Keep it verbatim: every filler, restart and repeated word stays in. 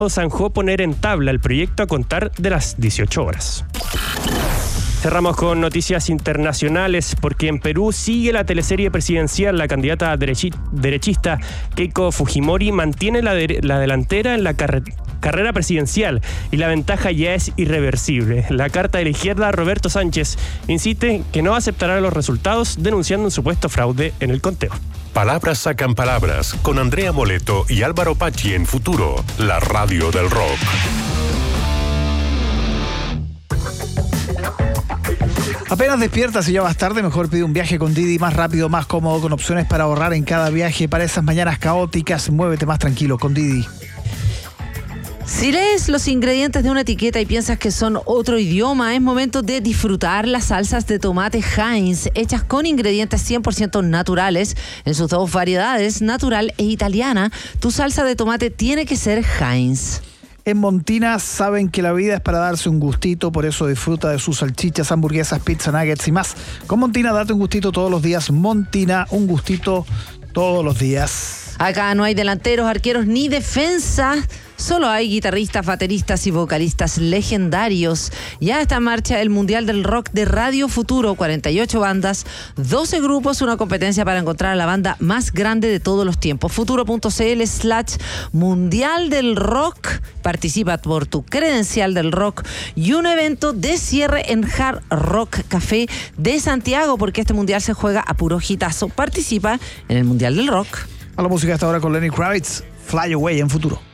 zanjó poner en tabla el proyecto a contar de las dieciocho horas. Cerramos con noticias internacionales porque en Perú sigue la teleserie presidencial. La candidata derechi- derechista Keiko Fujimori mantiene la, de- la delantera en la carre- carrera presidencial y la ventaja ya es irreversible. La carta de la izquierda, Roberto Sánchez, insiste que no aceptará los resultados, denunciando un supuesto fraude en el conteo. Palabras sacan palabras con Andrea Moleto y Álvaro Pachi en Futuro, la radio del rock. Apenas despiertas y ya vas tarde, mejor pide un viaje con Didi, más rápido, más cómodo, con opciones para ahorrar en cada viaje. Para esas mañanas caóticas, muévete más tranquilo con Didi. Si lees los ingredientes de una etiqueta y piensas que son otro idioma, es momento de disfrutar las salsas de tomate Heinz, hechas con ingredientes cien por ciento naturales, en sus dos variedades, natural e italiana. Tu salsa de tomate tiene que ser Heinz. En Montina saben que la vida es para darse un gustito, por eso disfruta de sus salchichas, hamburguesas, pizza, nuggets y más. Con Montina date un gustito todos los días. Montina, un gustito todos los días. Acá no hay delanteros, arqueros ni defensa. Solo hay guitarristas, bateristas y vocalistas legendarios. Ya está en marcha el Mundial del Rock de Radio Futuro. cuarenta y ocho bandas, doce grupos, una competencia para encontrar a la banda más grande de todos los tiempos. Futuro.cl slash Mundial del Rock. Participa por tu credencial del rock y un evento de cierre en Hard Rock Café de Santiago, porque este mundial se juega a puro hitazo. Participa en el Mundial del Rock. A la música hasta ahora con Lenny Kravitz, Fly Away en Futuro.